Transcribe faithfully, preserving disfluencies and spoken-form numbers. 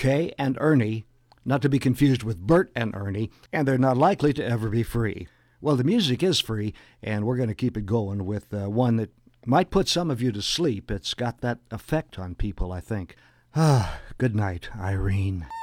Kay and Ernie, not to be confused with Bert and Ernie, and they're not likely to ever be free. Well, the music is free, and we're going to keep it going with uh, one that might put some of you to sleep. It's got that effect on people, I think. Ah, good night, Irene.